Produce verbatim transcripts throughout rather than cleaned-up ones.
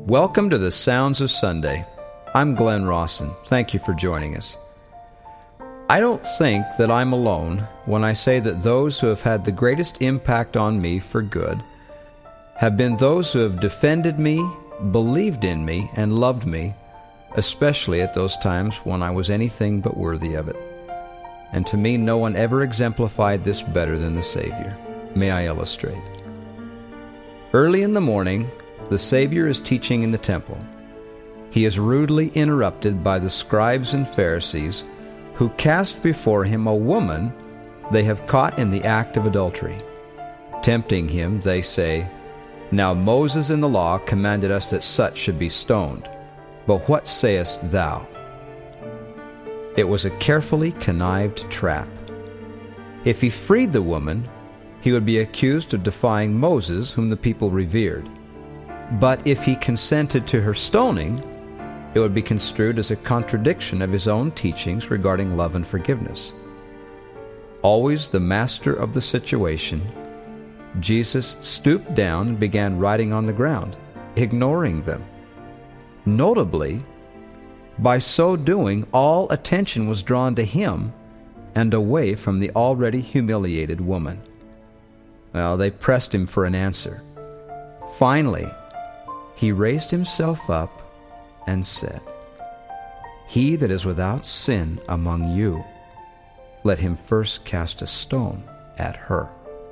Welcome to the Sounds of Sunday. I'm Glenn Rawson. Thank you for joining us. I don't think that I'm alone when I say that those who have had the greatest impact on me for good have been those who have defended me, believed in me, and loved me, especially at those times when I was anything but worthy of it. And to me, no one ever exemplified this better than the Savior. May I illustrate? Early in the morning, the Savior is teaching in the temple. He is rudely interrupted by the scribes and Pharisees, who cast before him a woman they have caught in the act of adultery. Tempting him, they say, "Now Moses in the law commanded us that such should be stoned. But what sayest thou?" It was a carefully connived trap. If he freed the woman, he would be accused of defying Moses, whom the people revered. But if he consented to her stoning, it would be construed as a contradiction of his own teachings regarding love and forgiveness. Always the master of the situation, Jesus stooped down and began writing on the ground, ignoring them. Notably, by so doing, all attention was drawn to him and away from the already humiliated woman. Well, they pressed him for an answer. Finally, he raised himself up and said, "He that is without sin among you, let him first cast a stone at her."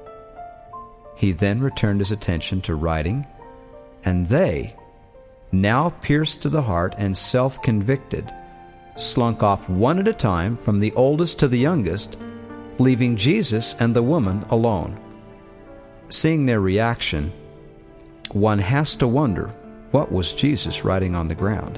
He then returned his attention to writing, and they, now pierced to the heart and self-convicted, slunk off one at a time from the oldest to the youngest, leaving Jesus and the woman alone. Seeing their reaction, one has to wonder, what was Jesus writing on the ground?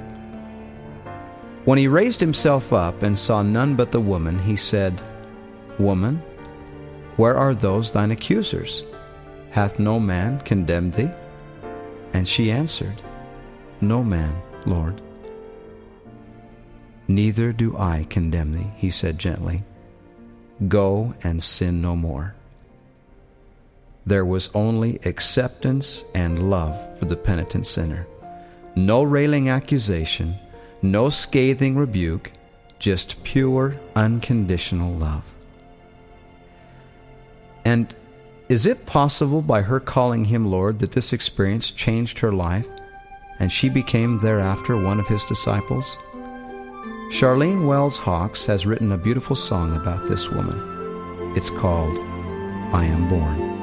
When he raised himself up and saw none but the woman, he said, "Woman, where are those thine accusers? Hath no man condemned thee?" And she answered, "No man, Lord." "Neither do I condemn thee," he said gently. "Go and sin no more." There was only acceptance and love for the penitent sinner. No railing accusation, no scathing rebuke, just pure, unconditional love. And is it possible by her calling him Lord that this experience changed her life and she became thereafter one of his disciples? Charlene Wells Hawks has written a beautiful song about this woman. It's called, "I Am Born."